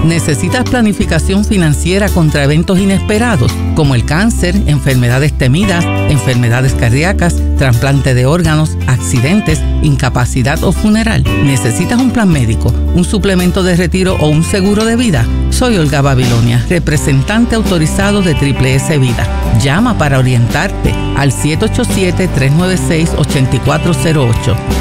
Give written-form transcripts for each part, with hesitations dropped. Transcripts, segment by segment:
¿Necesitas planificación financiera contra eventos inesperados, como el cáncer, enfermedades temidas, enfermedades cardíacas, trasplante de órganos, accidentes, incapacidad o funeral? ¿Necesitas un plan médico, un suplemento de retiro o un seguro de vida? Soy Olga Babilonia, representante autorizado de Triple S Vida. Llama para orientarte al 787-396-8408.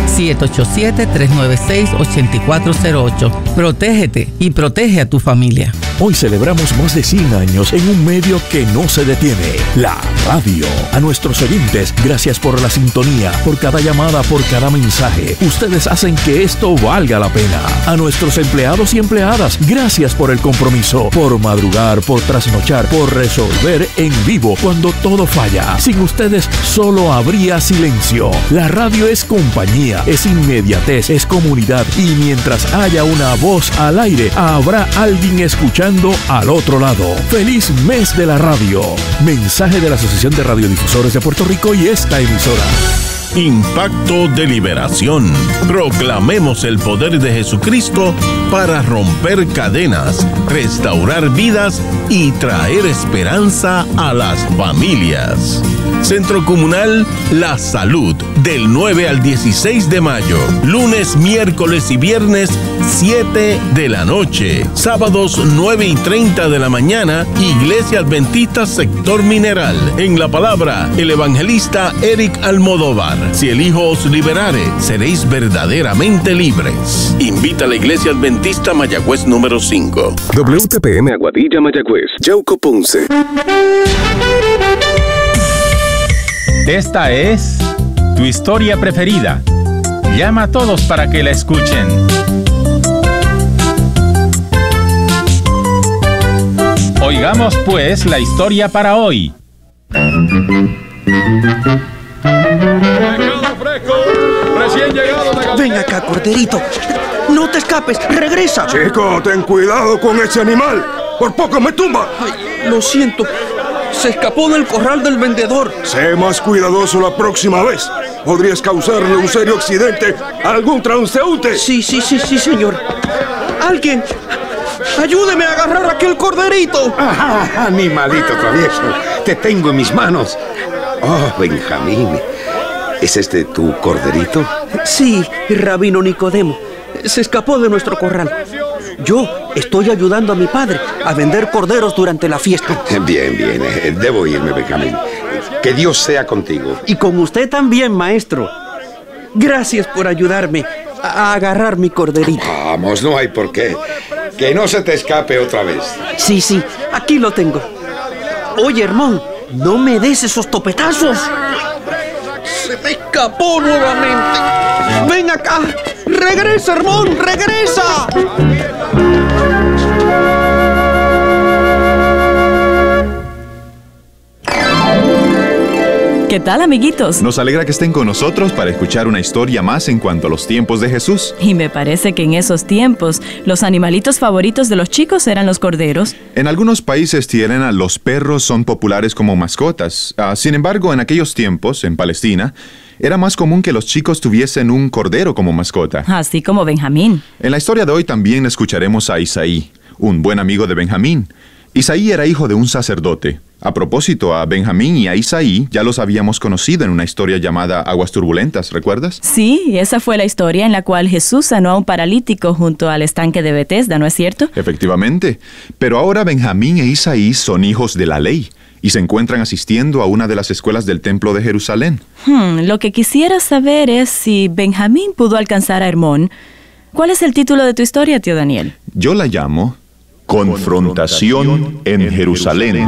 787-396-8408. Protégete y protege a tu familia. Hoy celebramos más de 100 años en un medio que no se detiene, la radio. A nuestros oyentes, gracias por la sintonía, por cada llamada, por cada mensaje. Ustedes hacen que esto valga la pena. A nuestros empleados y empleadas, gracias por el compromiso, por madrugar, por trasnochar, por resolver en vivo cuando todo falla. Sin ustedes solo habría silencio. La radio es compañía, es inmediatez, es comunidad, y mientras haya una voz al aire, habrá alguien escuchando al otro lado. ¡Feliz mes de la radio! Mensaje de la Asociación de Radiodifusores de Puerto Rico y esta emisora. Impacto de Liberación. Proclamemos el poder de Jesucristo para romper cadenas, restaurar vidas y traer esperanza a las familias. Centro Comunal La Salud, del 9 al 16 de mayo, lunes, miércoles y viernes 7 de la noche, sábados 9:30 de la mañana, Iglesia Adventista Sector Mineral. En la palabra, el evangelista Eric Almodóvar. Si el Hijo os liberare, seréis verdaderamente libres. Invita a la Iglesia Adventista Mayagüez número 5. WTPM Aguadilla Mayagüez, Yauco Ponce. Esta es tu historia preferida. Llama a todos para que la escuchen. Oigamos pues la historia para hoy. Ven acá, corderito. No te escapes, regresa. Chico, ten cuidado con ese animal. Por poco me tumba. Ay, lo siento. Se escapó del corral del vendedor. Sé más cuidadoso la próxima vez. Podrías causarle un serio accidente a algún transeúnte. Sí, señor. Alguien, ayúdeme a agarrar a aquel corderito. Animalito travieso, te tengo en mis manos. Oh, Benjamín, ¿es este tu corderito? Sí, Rabino Nicodemo. Se escapó de nuestro corral. Yo estoy ayudando a mi padre a vender corderos durante la fiesta. Bien, debo irme, Benjamín. Que Dios sea contigo. Y con usted también, maestro. Gracias por ayudarme a agarrar mi corderito. Vamos, no hay por qué. Que no se te escape otra vez. Sí, aquí lo tengo. Oye, Hermón, no me des esos topetazos. Se me escapó nuevamente. Ven acá. ¡Regresa, Hermón! ¡Regresa! ¿Qué tal, amiguitos? Nos alegra que estén con nosotros para escuchar una historia más en cuanto a los tiempos de Jesús. Y me parece que en esos tiempos, los animalitos favoritos de los chicos eran los corderos. En algunos países tienen los perros son populares como mascotas. Sin embargo, en aquellos tiempos, en Palestina, era más común que los chicos tuviesen un cordero como mascota. Así como Benjamín. En la historia de hoy también escucharemos a Isaí, un buen amigo de Benjamín. Isaí era hijo de un sacerdote. A propósito, a Benjamín y a Isaí ya los habíamos conocido en una historia llamada Aguas Turbulentas, ¿recuerdas? Sí, esa fue la historia en la cual Jesús sanó a un paralítico junto al estanque de Betesda, ¿no es cierto? Efectivamente. Pero ahora Benjamín e Isaí son hijos de la ley y se encuentran asistiendo a una de las escuelas del Templo de Jerusalén. Lo que quisiera saber es si Benjamín pudo alcanzar a Hermón. ¿Cuál es el título de tu historia, tío Daniel? Yo la llamo Confrontación en Jerusalén.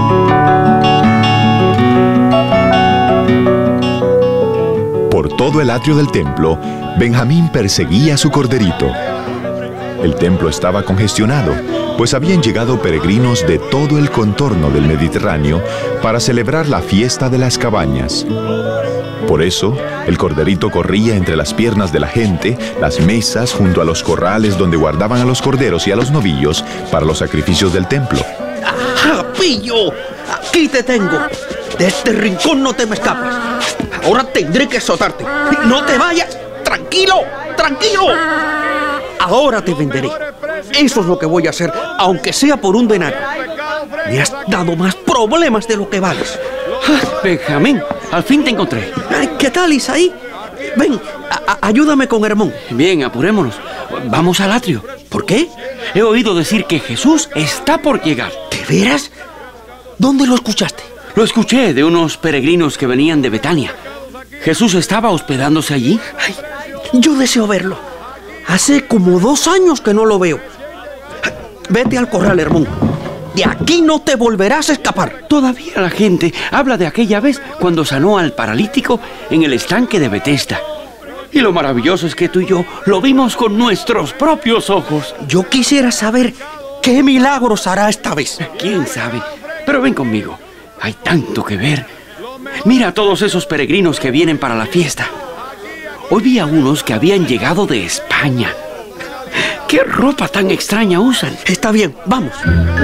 Por todo el atrio del templo, Benjamín perseguía a su corderito. El templo estaba congestionado, pues habían llegado peregrinos de todo el contorno del Mediterráneo para celebrar la fiesta de las cabañas. Por eso, el corderito corría entre las piernas de la gente, las mesas junto a los corrales donde guardaban a los corderos y a los novillos para los sacrificios del templo. ¡Ah, pillo! Aquí te tengo. De este rincón no te me escapas. Ahora tendré que azotarte. ¡No te vayas! ¡Tranquilo! ¡Tranquilo! Ahora te venderé. Eso es lo que voy a hacer, aunque sea por un denario. Me has dado más problemas de lo que vales. Benjamín, al fin te encontré. ¿Qué tal, Isaí? Ven, ayúdame con Hermón. Bien, apurémonos. Vamos al atrio. ¿Por qué? He oído decir que Jesús está por llegar. ¿De veras? ¿Dónde lo escuchaste? Lo escuché de unos peregrinos que venían de Betania. ¿Jesús estaba hospedándose allí? Ay, yo deseo verlo. Hace como 2 años que no lo veo. Vete al corral, Hermón. De aquí no te volverás a escapar. Todavía la gente habla de aquella vez cuando sanó al paralítico en el estanque de Betesda. Y lo maravilloso es que tú y yo lo vimos con nuestros propios ojos. Yo quisiera saber qué milagros hará esta vez. ¿Quién sabe? Pero ven conmigo. Hay tanto que ver. Mira a todos esos peregrinos que vienen para la fiesta. Hoy vi a unos que habían llegado de España. ¿Qué ropa tan extraña usan? Está bien, vamos.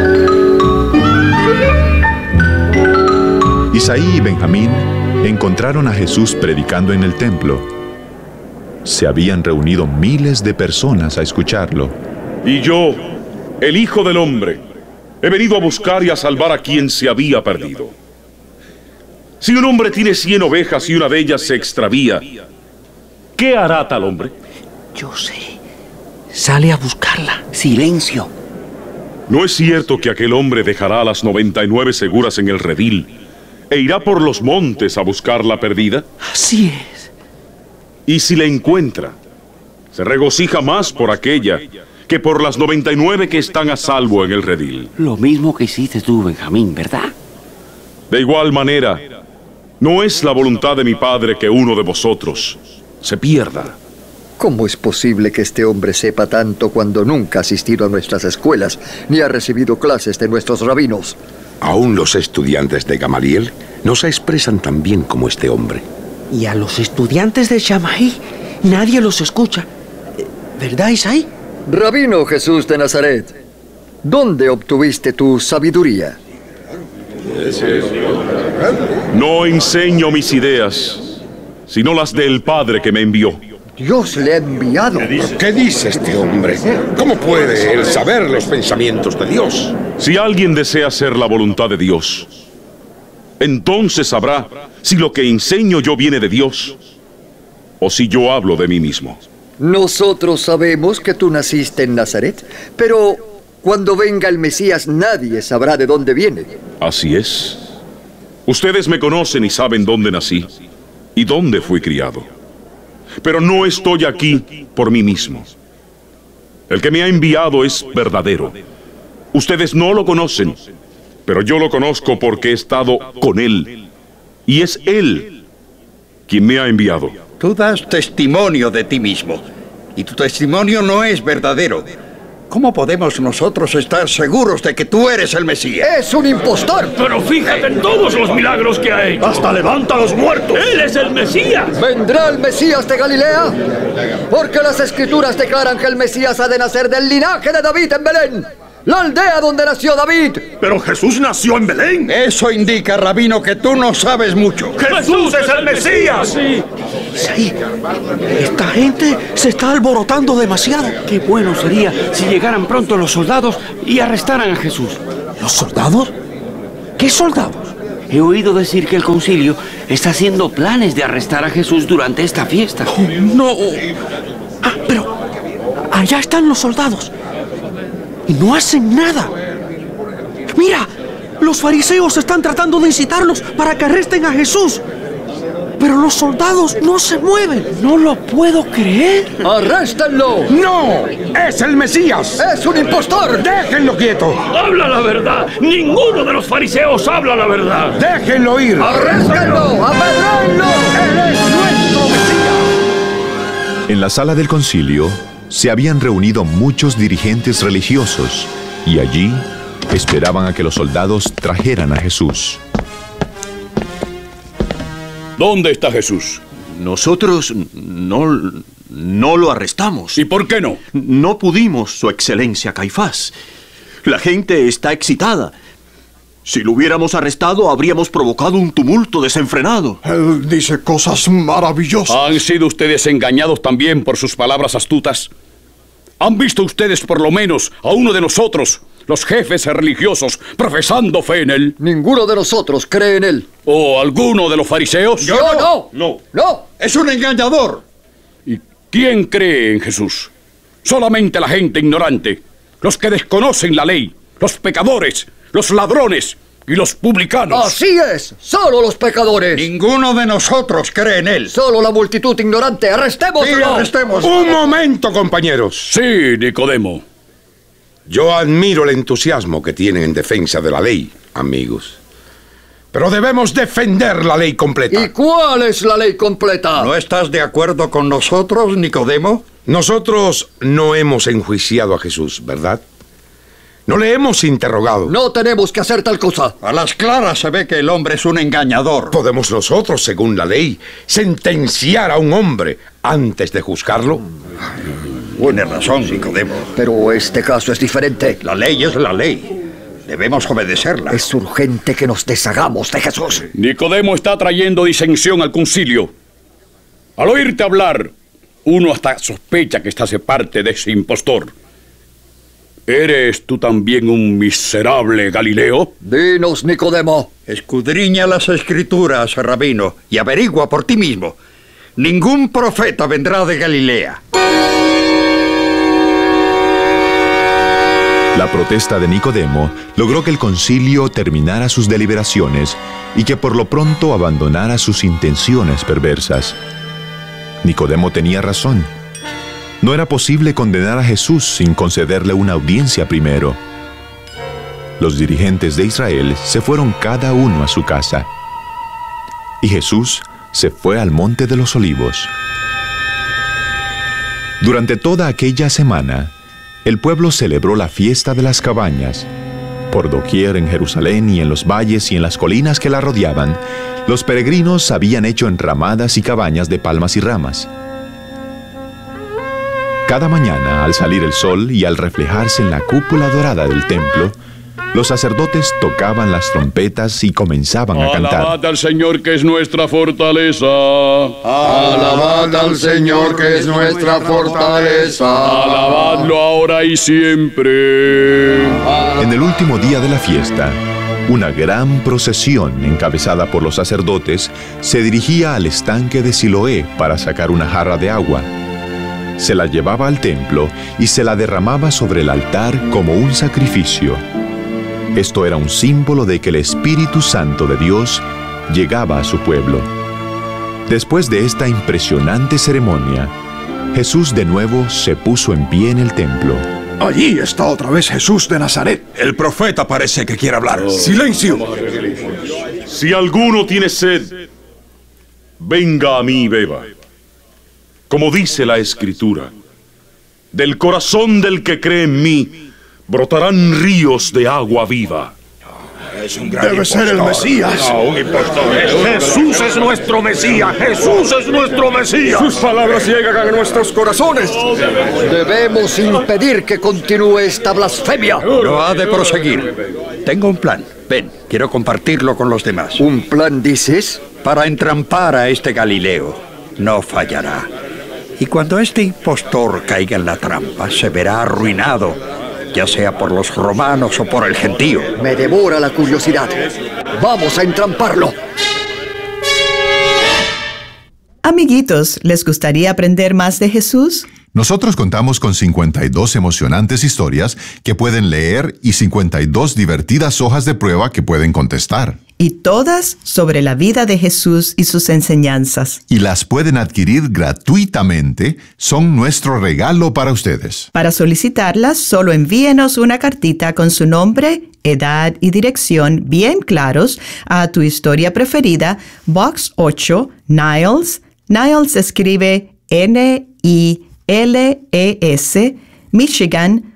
Isaí y Benjamín encontraron a Jesús predicando en el templo. Se habían reunido miles de personas a escucharlo. Y yo, el Hijo del Hombre, he venido a buscar y a salvar a quien se había perdido. Si un hombre tiene 100 ovejas y una de ellas se extravía, ¿qué hará tal hombre? Yo sé. Sale a buscarla. Silencio. ¿No es cierto que aquel hombre dejará a las 99 seguras en el redil e irá por los montes a buscar la perdida? Así es. Y si la encuentra, se regocija más por aquella que por las 99 que están a salvo en el redil. Lo mismo que hiciste tú, Benjamín, ¿verdad? De igual manera, no es la voluntad de mi Padre que uno de vosotros se pierda. ¿Cómo es posible que este hombre sepa tanto cuando nunca ha asistido a nuestras escuelas ni ha recibido clases de nuestros rabinos? Aún los estudiantes de Gamaliel no se expresan tan bien como este hombre. Y a los estudiantes de Shammai nadie los escucha. ¿Verdad, Isaí? Rabino Jesús de Nazaret, ¿dónde obtuviste tu sabiduría? No enseño mis ideas, sino las del Padre que me envió. Dios le ha enviado. ¿Qué dice este hombre? ¿Cómo puede él saber los pensamientos de Dios? Si alguien desea hacer la voluntad de Dios, entonces sabrá si lo que enseño yo viene de Dios o si yo hablo de mí mismo. Nosotros sabemos que tú naciste en Nazaret, pero cuando venga el Mesías nadie sabrá de dónde viene. Así es. Ustedes me conocen y saben dónde nací y dónde fui criado. Pero no estoy aquí por mí mismo. El que me ha enviado es verdadero. Ustedes no lo conocen, pero yo lo conozco porque he estado con él. Y es él quien me ha enviado. Tú das testimonio de ti mismo, y tu testimonio no es verdadero. ¿Cómo podemos nosotros estar seguros de que tú eres el Mesías? ¡Es un impostor! Pero fíjate en todos los milagros que ha hecho. ¡Hasta levanta a los muertos! ¡Él es el Mesías! ¿Vendrá el Mesías de Galilea? Porque las Escrituras declaran que el Mesías ha de nacer del linaje de David en Belén, la aldea donde nació David. ¡Pero Jesús nació en Belén! Eso indica, Rabino, que tú no sabes mucho. ¡Jesús es el Mesías! Sí, esta gente se está alborotando demasiado. Qué bueno sería si llegaran pronto los soldados y arrestaran a Jesús. ¿Los soldados? ¿Qué soldados? He oído decir que el concilio está haciendo planes de arrestar a Jesús durante esta fiesta. Oh, no. Pero allá están los soldados. Y no hacen nada. Mira, los fariseos están tratando de incitarlos para que arresten a Jesús. Pero los soldados no se mueven. No lo puedo creer. ¡Arréstenlo! ¡No! ¡Es el Mesías! ¡Es un impostor! ¡Déjenlo quieto! ¡Habla la verdad! ¡Ninguno de los fariseos habla la verdad! ¡Déjenlo ir! ¡Arréstenlo! ¡Apedréenlo! ¡Él es nuestro Mesías! En la sala del concilio se habían reunido muchos dirigentes religiosos y allí esperaban a que los soldados trajeran a Jesús. ¿Dónde está Jesús? Nosotros no lo arrestamos. ¿Y por qué no? No pudimos, Su Excelencia Caifás. La gente está excitada. Si lo hubiéramos arrestado, habríamos provocado un tumulto desenfrenado. Él dice cosas maravillosas. ¿Han sido ustedes engañados también por sus palabras astutas? ¿Han visto ustedes por lo menos a uno de nosotros, los jefes religiosos, profesando fe en él? Ninguno de nosotros cree en él. ¿O alguno de los fariseos? Yo no. No. No. Es un engañador. ¿Y quién cree en Jesús? Solamente la gente ignorante, los que desconocen la ley, los pecadores, los ladrones y los publicanos. Así es, solo los pecadores. Ninguno de nosotros cree en él. Solo la multitud ignorante. ¡Arrestémoslo! Sí, arrestemos. Un momento, compañeros. Sí, Nicodemo. Yo admiro el entusiasmo que tienen en defensa de la ley, amigos. Pero debemos defender la ley completa. ¿Y cuál es la ley completa? ¿No estás de acuerdo con nosotros, Nicodemo? Nosotros no hemos enjuiciado a Jesús, ¿verdad? No le hemos interrogado. No tenemos que hacer tal cosa. A las claras se ve que el hombre es un engañador. ¿Podemos nosotros, según la ley, sentenciar a un hombre antes de juzgarlo? Tienes razón, Nicodemo. Pero este caso es diferente. La ley es la ley. Debemos obedecerla. Es urgente que nos deshagamos de Jesús. Nicodemo está trayendo disensión al concilio. Al oírte hablar, uno hasta sospecha que estás de parte de ese impostor. ¿Eres tú también un miserable Galileo? Dinos, Nicodemo. Escudriña las Escrituras, rabino, y averigua por ti mismo. Ningún profeta vendrá de Galilea. La protesta de Nicodemo logró que el concilio terminara sus deliberaciones y que por lo pronto abandonara sus intenciones perversas. Nicodemo tenía razón. No era posible condenar a Jesús sin concederle una audiencia primero. Los dirigentes de Israel se fueron cada uno a su casa. Y Jesús se fue al Monte de los Olivos. Durante toda aquella semana, el pueblo celebró la fiesta de las cabañas. Por doquier en Jerusalén y en los valles y en las colinas que la rodeaban, los peregrinos habían hecho enramadas y cabañas de palmas y ramas. Cada mañana, al salir el sol y al reflejarse en la cúpula dorada del templo, los sacerdotes tocaban las trompetas y comenzaban a cantar. Alabad al Señor que es nuestra fortaleza. Alabad al Señor que es nuestra fortaleza. Alabadlo ahora y siempre. En el último día de la fiesta, una gran procesión encabezada por los sacerdotes se dirigía al estanque de Siloé para sacar una jarra de agua. Se la llevaba al templo y se la derramaba sobre el altar como un sacrificio. Esto era un símbolo de que el Espíritu Santo de Dios llegaba a su pueblo. Después de esta impresionante ceremonia, Jesús de nuevo se puso en pie en el templo. Allí está otra vez Jesús de Nazaret. El profeta parece que quiere hablar. ¡Silencio! Si alguno tiene sed, venga a mí y beba. Como dice la Escritura, del corazón del que cree en mí brotarán ríos de agua viva. Debe ser el Mesías. No, un impostor. Jesús es nuestro Mesías. Jesús es nuestro Mesías. Sus palabras llegan a nuestros corazones. Debemos impedir que continúe esta blasfemia. No ha de proseguir. Tengo un plan. Ven, quiero compartirlo con los demás. ¿Un plan, dices? Para entrampar a este Galileo. No fallará. Y cuando este impostor caiga en la trampa, se verá arruinado, ya sea por los romanos o por el gentío. Me devora la curiosidad. Vamos a entramparlo. Amiguitos, ¿les gustaría aprender más de Jesús? Nosotros contamos con 52 emocionantes historias que pueden leer y 52 divertidas hojas de prueba que pueden contestar. Y todas sobre la vida de Jesús y sus enseñanzas. Y las pueden adquirir gratuitamente. Son nuestro regalo para ustedes. Para solicitarlas, solo envíenos una cartita con su nombre, edad y dirección bien claros a Tu Historia Preferida, Box 8, Niles. Niles escribe N-I-L-E-S, Michigan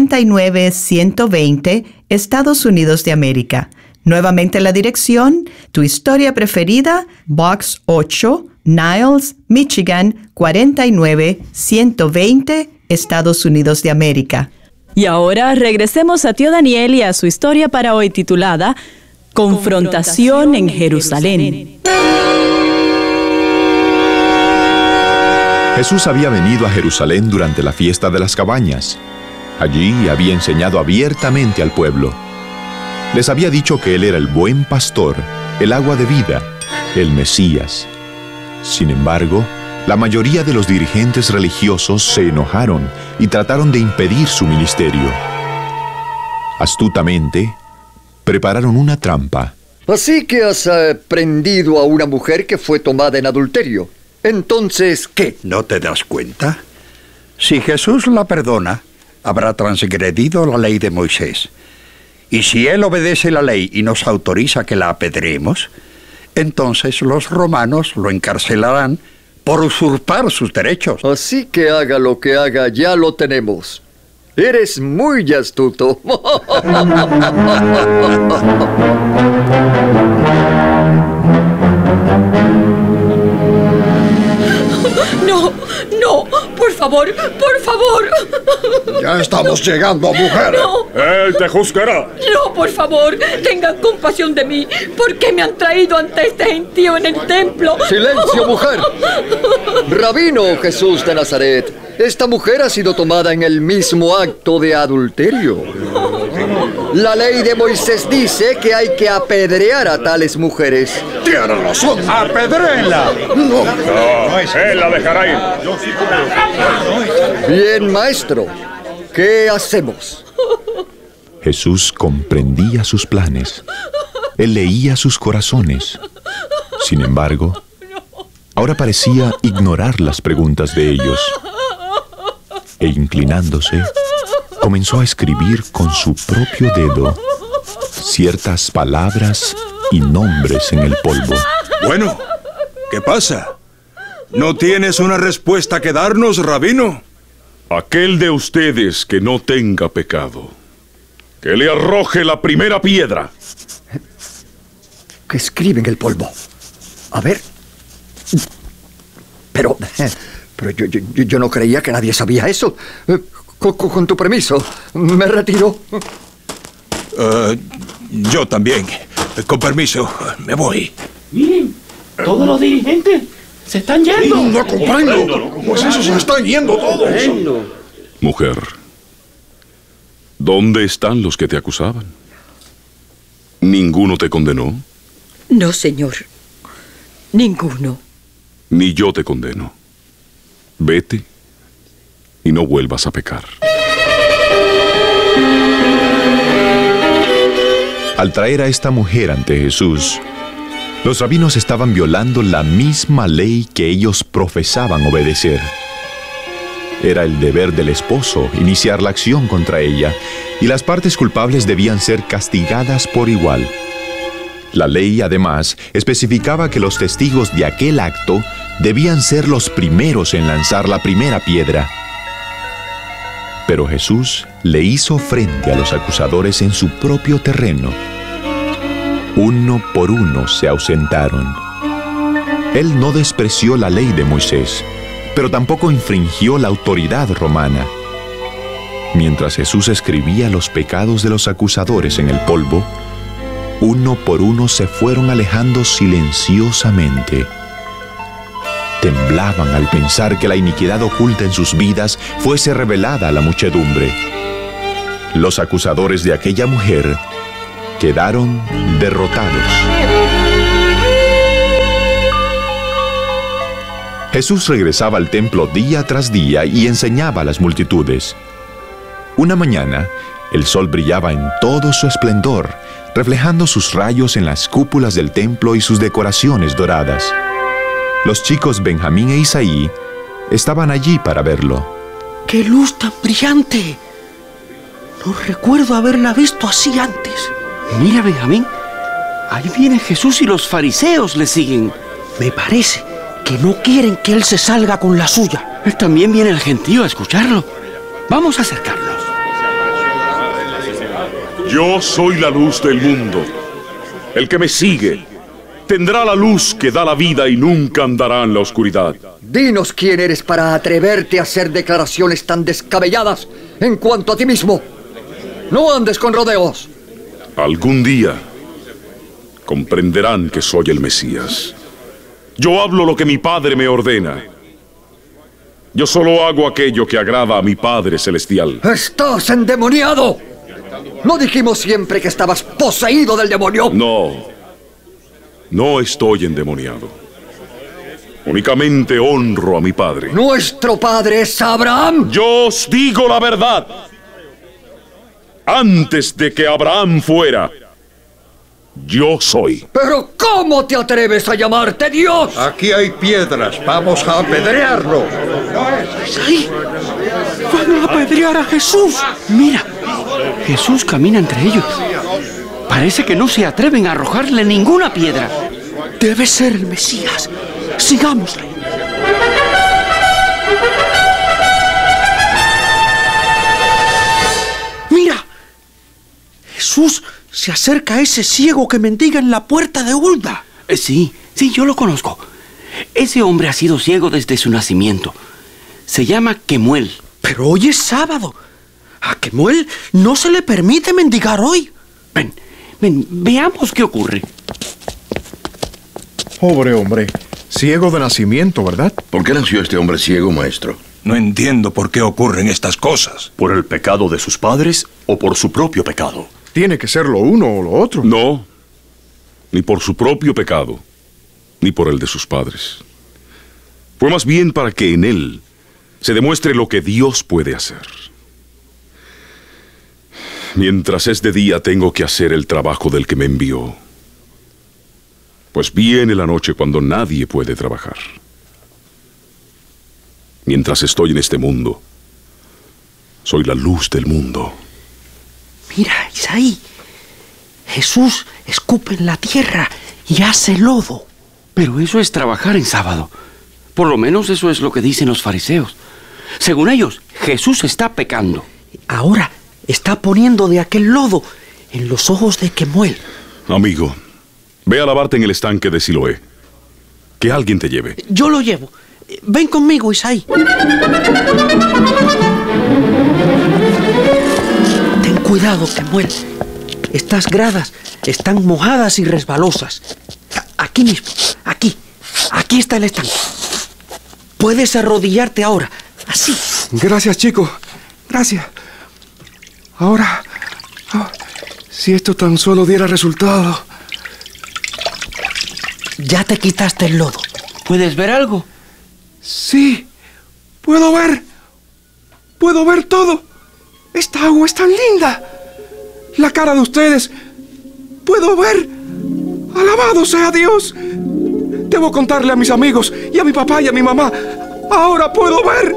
49120, Estados Unidos de América. Nuevamente la dirección, Tu Historia Preferida, Box 8, Niles, Michigan 49120, Estados Unidos de América. Y ahora regresemos a Tío Daniel y a su historia para hoy titulada Confrontación en Jerusalén. Jesús había venido a Jerusalén durante la fiesta de las cabañas. Allí había enseñado abiertamente al pueblo. Les había dicho que Él era el buen pastor, el agua de vida, el Mesías. Sin embargo, la mayoría de los dirigentes religiosos se enojaron y trataron de impedir su ministerio. Astutamente, prepararon una trampa. Así que has prendido a una mujer que fue tomada en adulterio. Entonces, ¿qué? ¿No te das cuenta? Si Jesús la perdona, habrá transgredido la ley de Moisés. Y si Él obedece la ley y nos autoriza que la apedreemos, entonces los romanos lo encarcelarán por usurpar sus derechos. Así que haga lo que haga, ya lo tenemos. Eres muy astuto. No, no, por favor, por favor. Ya estamos llegando, mujer. No. Él te juzgará. No, por favor, tengan compasión de mí. ¿Por qué me han traído ante este gentío en el templo? ¡Silencio, mujer! Rabino Jesús de Nazaret, esta mujer ha sido tomada en el mismo acto de adulterio. La ley de Moisés dice que hay que apedrear a tales mujeres. ¡Tiene razón! ¡Apedréenla! No, él la dejará ir. Bien, maestro. ¿Qué hacemos? Jesús comprendía sus planes. Él leía sus corazones. Sin embargo, ahora parecía ignorar las preguntas de ellos. E inclinándose, comenzó a escribir con su propio dedo ciertas palabras y nombres en el polvo. Bueno, ¿qué pasa? ¿No tienes una respuesta que darnos, rabino? Aquel de ustedes que no tenga pecado, que le arroje la primera piedra. ¿Qué escribe en el polvo? A ver. Pero yo no creía que nadie sabía eso. Con tu permiso, me retiro. Yo también. Con permiso, me voy. Miren, todos los dirigentes se están yendo. No comprendo. Pues esos se están yendo todos. Mujer, ¿dónde están los que te acusaban? ¿Ninguno te condenó? No, señor. Ninguno. Ni yo te condeno. Vete y no vuelvas a pecar. Al traer a esta mujer ante Jesús, los rabinos estaban violando la misma ley que ellos profesaban obedecer. Era el deber del esposo iniciar la acción contra ella, y las partes culpables debían ser castigadas por igual. La ley, además, especificaba que los testigos de aquel acto debían ser los primeros en lanzar la primera piedra. Pero Jesús le hizo frente a los acusadores en su propio terreno. Uno por uno se ausentaron. Él no despreció la ley de Moisés, pero tampoco infringió la autoridad romana. Mientras Jesús escribía los pecados de los acusadores en el polvo, uno por uno se fueron alejando silenciosamente. Temblaban al pensar que la iniquidad oculta en sus vidas fuese revelada a la muchedumbre. Los acusadores de aquella mujer quedaron derrotados. Jesús regresaba al templo día tras día y enseñaba a las multitudes. Una mañana, el sol brillaba en todo su esplendor, reflejando sus rayos en las cúpulas del templo y sus decoraciones doradas. Los chicos Benjamín e Isaí estaban allí para verlo. ¡Qué luz tan brillante! No recuerdo haberla visto así antes. Mira, Benjamín, ahí viene Jesús y los fariseos le siguen. Me parece que no quieren que él se salga con la suya. También viene el gentío a escucharlo. Vamos a acercarnos. Yo soy la luz del mundo. El que me sigue tendrá la luz que da la vida y nunca andará en la oscuridad. Dinos quién eres para atreverte a hacer declaraciones tan descabelladas en cuanto a ti mismo. No andes con rodeos. Algún día comprenderán que soy el Mesías. Yo hablo lo que mi Padre me ordena. Yo solo hago aquello que agrada a mi Padre Celestial. ¡Estás endemoniado! ¿No dijimos siempre que estabas poseído del demonio? No estoy endemoniado. Únicamente honro a mi Padre. ¿Nuestro padre es Abraham? Yo os digo la verdad. Antes de que Abraham fuera, yo soy. ¿Pero cómo te atreves a llamarte Dios? Aquí hay piedras, vamos a apedrearlo. ¡Sí! ¡Van a apedrear a Jesús! Mira, Jesús camina entre ellos. Parece que no se atreven a arrojarle ninguna piedra. Debe ser el Mesías. Sigámosle. Mira, Jesús se acerca a ese ciego que mendiga en la puerta de Hulda. Sí, yo lo conozco. Ese hombre ha sido ciego desde su nacimiento. Se llama Kemuel. Pero hoy es sábado. A Kemuel no se le permite mendigar hoy. Ven, veamos qué ocurre. Pobre hombre, ciego de nacimiento, ¿verdad? ¿Por qué nació este hombre ciego, maestro? No entiendo por qué ocurren estas cosas. ¿Por el pecado de sus padres o por su propio pecado? Tiene que ser lo uno o lo otro. No, ni por su propio pecado, ni por el de sus padres. Fue más bien para que en él se demuestre lo que Dios puede hacer. Mientras es de día tengo que hacer el trabajo del que me envió. Pues viene la noche cuando nadie puede trabajar. Mientras estoy en este mundo, soy la luz del mundo. Mira, Isaí, Jesús escupe en la tierra y hace lodo. Pero eso es trabajar en sábado. Por lo menos eso es lo que dicen los fariseos. Según ellos, Jesús está pecando. Ahora está poniendo de aquel lodo en los ojos de Kemuel. Amigo, ve a lavarte en el estanque de Siloé. Que alguien te lleve. Yo lo llevo. Ven conmigo, Isaí. Ten cuidado, Kemuel. Estas gradas están mojadas y resbalosas. Aquí mismo, aquí. Aquí está el estanque. Puedes arrodillarte ahora, así. Gracias, chico. Gracias. Ahora, si esto tan solo diera resultado. Ya te quitaste el lodo. ¿Puedes ver algo? Sí, puedo ver. Puedo ver todo. Esta agua es tan linda. La cara de ustedes. Puedo ver. Alabado sea Dios. Debo contarle a mis amigos y a mi papá y a mi mamá. Ahora puedo ver.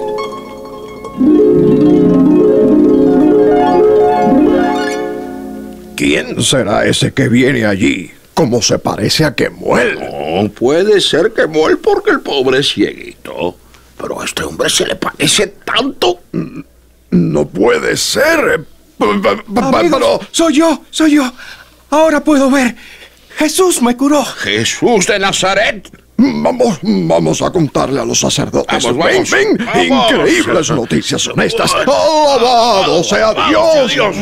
¿Quién será ese que viene allí? ¿Cómo se parece a Kemuel? No, puede ser Kemuel porque el pobre es cieguito. Pero a este hombre se le parece tanto. No puede ser. Amigos, soy yo. Ahora puedo ver. Jesús me curó. Jesús de Nazaret. Vamos a contarle a los sacerdotes. Vamos. Increíbles noticias son estas. ¡Alabado sea Dios!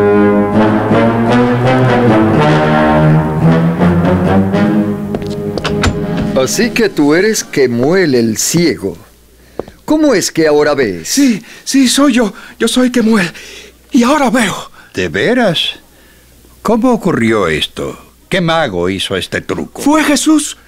Así que tú eres Kemuel el ciego. ¿Cómo es que ahora ves? Sí, soy yo. Yo soy Kemuel. Y ahora veo. ¿De veras? ¿Cómo ocurrió esto? ¿Qué mago hizo este truco? Fue Jesús.